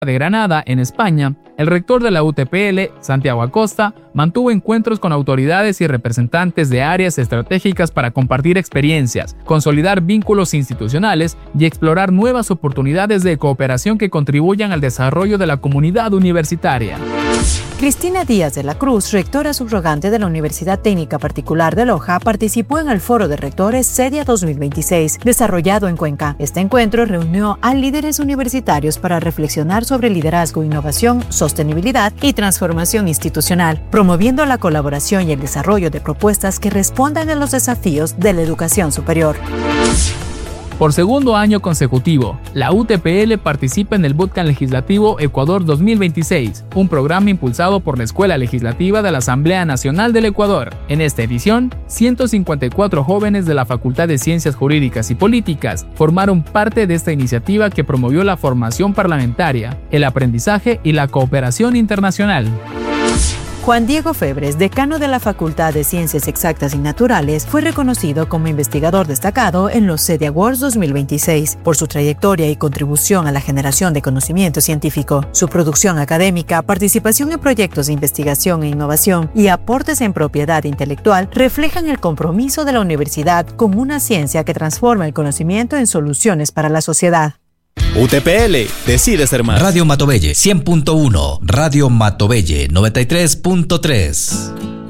de Granada, en España, el rector de la UTPL, Santiago Acosta, mantuvo encuentros con autoridades y representantes de áreas estratégicas para compartir experiencias, consolidar vínculos institucionales y explorar nuevas oportunidades de cooperación que contribuyan al desarrollo de la comunidad universitaria. Cristina Díaz de la Cruz, rectora subrogante de la Universidad Técnica Particular de Loja, participó en el Foro de Rectores CEDIA 2026, desarrollado en Cuenca. Este encuentro reunió a líderes universitarios para reflexionar sobre liderazgo, innovación, sostenibilidad y transformación institucional, promoviendo la colaboración y el desarrollo de propuestas que respondan a los desafíos de la educación superior. Por segundo año consecutivo, la UTPL participa en el Bootcamp Legislativo Ecuador 2026, un programa impulsado por la Escuela Legislativa de la Asamblea Nacional del Ecuador. En esta edición, 154 jóvenes de la Facultad de Ciencias Jurídicas y Políticas formaron parte de esta iniciativa que promovió la formación parlamentaria, el aprendizaje y la cooperación internacional. Juan Diego Febres, decano de la Facultad de Ciencias Exactas y Naturales, fue reconocido como investigador destacado en los CEDIA Awards 2026 por su trayectoria y contribución a la generación de conocimiento científico. Su producción académica, participación en proyectos de investigación e innovación y aportes en propiedad intelectual reflejan el compromiso de la universidad con una ciencia que transforma el conocimiento en soluciones para la sociedad. UTPL decide ser más. Radio Matovelle 100.1, Radio Matovelle 93.3.